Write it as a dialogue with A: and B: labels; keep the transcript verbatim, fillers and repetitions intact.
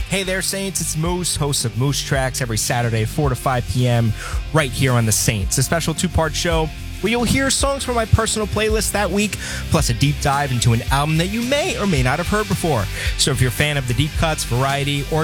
A: Hey there, Saints. It's Moose, host of Moose Tracks, every Saturday, four to five p.m., right here on The Saints. A special two-part show where you'll hear songs from my personal playlist that week, plus a deep dive into an album that you may or may not have heard before. So if you're a fan of the deep cuts, variety, or